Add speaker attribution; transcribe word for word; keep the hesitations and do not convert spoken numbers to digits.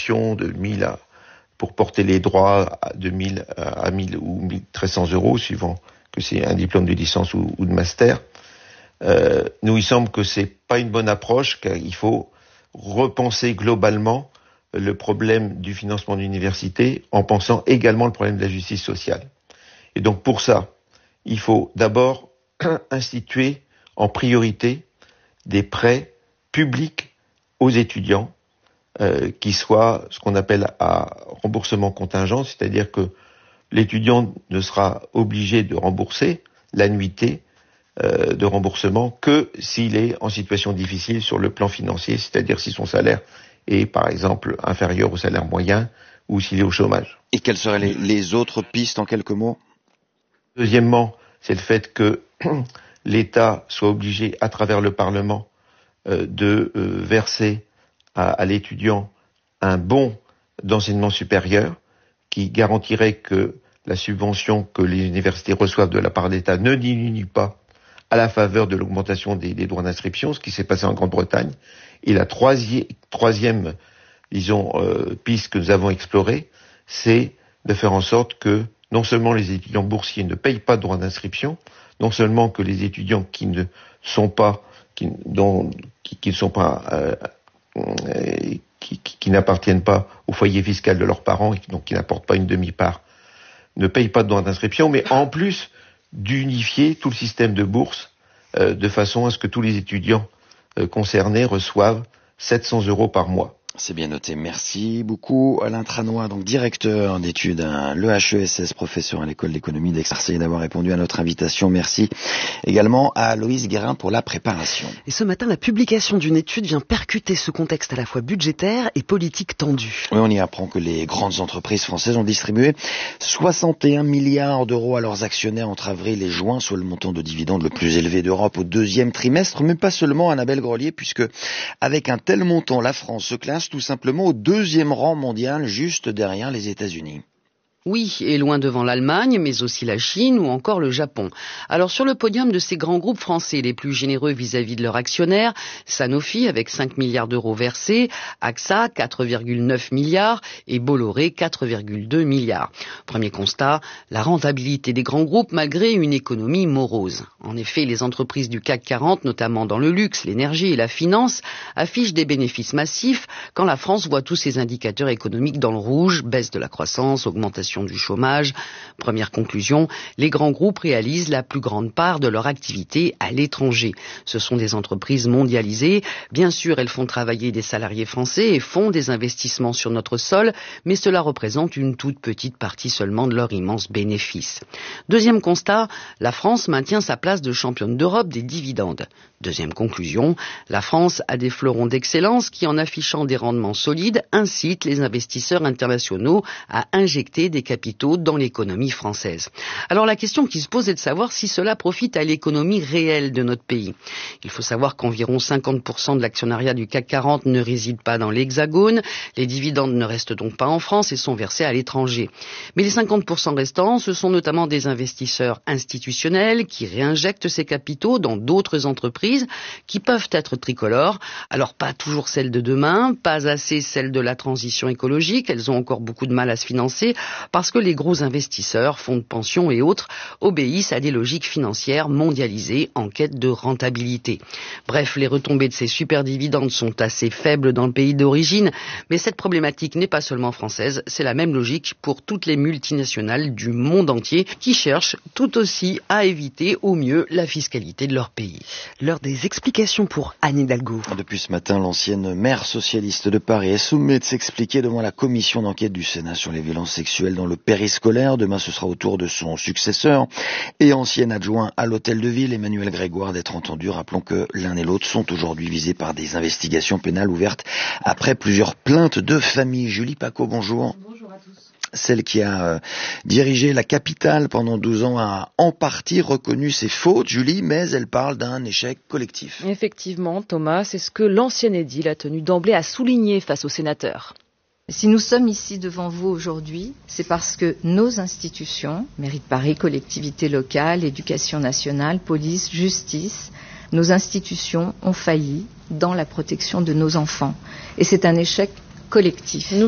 Speaker 1: subvention de mille à, pour porter les droits de mille à mille ou mille trois cents euros, suivant que c'est un diplôme de licence ou, ou de master. Euh, nous, il semble que c'est pas une bonne approche, car il faut repenser globalement le problème du financement de l'université en pensant également le problème de la justice sociale. Et donc pour ça, il faut d'abord instituer en priorité des prêts publics aux étudiants euh, qui soient ce qu'on appelle à remboursement contingent, c'est-à-dire que l'étudiant ne sera obligé de rembourser l'annuité euh, de remboursement que s'il est en situation difficile sur le plan financier, c'est-à-dire si son salaire est par exemple inférieur au salaire moyen ou s'il est au chômage.
Speaker 2: Et quelles seraient les, les autres pistes en quelques mots ?
Speaker 1: Deuxièmement, c'est le fait que l'État soit obligé à travers le Parlement euh, de euh, verser à, à l'étudiant un bon d'enseignement supérieur qui garantirait que la subvention que les universités reçoivent de la part de l'État ne diminue pas à la faveur de l'augmentation des, des droits d'inscription, ce qui s'est passé en Grande-Bretagne. Et la troisième, troisième disons, euh, piste que nous avons explorée, c'est de faire en sorte que non seulement les étudiants boursiers ne payent pas de droits d'inscription, non seulement que les étudiants qui ne sont pas, qui, dont, qui, qui ne sont pas, euh, euh, qui, qui, qui n'appartiennent pas au foyer fiscal de leurs parents et donc qui n'apportent pas une demi-part, ne payent pas de droits d'inscription, mais en plus d'unifier tout le système de bourse euh, de façon à ce que tous les étudiants euh, concernés reçoivent sept cents euros par mois.
Speaker 2: C'est bien noté. Merci beaucoup Alain Tranois, donc directeur d'études à l'E H E S S, professeur à l'école d'économie d'Aix-Marseille, d'avoir répondu à notre invitation. Merci également à Loïs Guérin pour la préparation.
Speaker 3: Et ce matin, la publication d'une étude vient percuter ce contexte à la fois budgétaire et politique tendu.
Speaker 2: Oui, on y apprend que les grandes entreprises françaises ont distribué soixante et un milliards d'euros à leurs actionnaires entre avril et juin, soit le montant de dividendes le plus élevé d'Europe au deuxième trimestre, mais pas seulement, Annabelle Grelier, puisque avec un tel montant, la France se classe tout simplement au deuxième rang mondial, juste derrière les États-Unis.
Speaker 3: Oui, et loin devant l'Allemagne, mais aussi la Chine ou encore le Japon. Alors sur le podium de ces grands groupes français les plus généreux vis-à-vis de leurs actionnaires, Sanofi avec cinq milliards d'euros versés, A X A quatre virgule neuf milliards et Bolloré quatre virgule deux milliards. Premier constat, la rentabilité des grands groupes malgré une économie morose. En effet, les entreprises du C A C quarante, notamment dans le luxe, l'énergie et la finance, affichent des bénéfices massifs quand la France voit tous ses indicateurs économiques dans le rouge, baisse de la croissance, augmentation du chômage. Première conclusion, les grands groupes réalisent la plus grande part de leur activité à l'étranger. Ce sont des entreprises mondialisées. Bien sûr, elles font travailler des salariés français et font des investissements sur notre sol, mais cela représente une toute petite partie seulement de leurs immenses bénéfices. Deuxième constat, la France maintient sa place de championne d'Europe des dividendes. Deuxième conclusion, la France a des fleurons d'excellence qui, en affichant des rendements solides, incitent les investisseurs internationaux à injecter des capitaux dans l'économie française. Alors la question qui se pose est de savoir si cela profite à l'économie réelle de notre pays. Il faut savoir qu'environ cinquante pour cent de l'actionnariat du C A C quarante ne réside pas dans l'Hexagone. Les dividendes ne restent donc pas en France et sont versés à l'étranger. Mais les cinquante pour cent restants, ce sont notamment des investisseurs institutionnels qui réinjectent ces capitaux dans d'autres entreprises qui peuvent être tricolores. Alors pas toujours celles de demain, pas assez celles de la transition écologique. Elles ont encore beaucoup de mal à se financer parce que les gros investisseurs, fonds de pension et autres, obéissent à des logiques financières mondialisées en quête de rentabilité. Bref, les retombées de ces super dividendes sont assez faibles dans le pays d'origine, mais cette problématique n'est pas seulement française, c'est la même logique pour toutes les multinationales du monde entier qui cherchent tout aussi à éviter au mieux la fiscalité de leur pays. L'heure des explications pour Anne Hidalgo.
Speaker 2: Depuis ce matin, l'ancienne maire socialiste de Paris est sommée de s'expliquer devant la commission d'enquête du Sénat sur les violences sexuelles dans le périscolaire. Demain, ce sera au tour de son successeur et ancien adjoint à l'hôtel de ville, Emmanuel Grégoire, d'être entendu. Rappelons que l'un et l'autre sont aujourd'hui visés par des investigations pénales ouvertes après plusieurs plaintes de famille. Julie Paco, bonjour.
Speaker 4: Bonjour à tous.
Speaker 2: Celle qui a euh, dirigé la capitale pendant douze ans a en partie reconnu ses fautes, Julie, mais elle parle d'un échec collectif.
Speaker 4: Effectivement, Thomas, c'est ce que l'ancien édile a tenu d'emblée à souligner face aux sénateurs.
Speaker 5: Si nous sommes ici devant vous aujourd'hui, c'est parce que nos institutions, mairie de Paris, collectivités locales, éducation nationale, police, justice, nos institutions ont failli dans la protection de nos enfants. Et c'est un échec collectif.
Speaker 4: Nous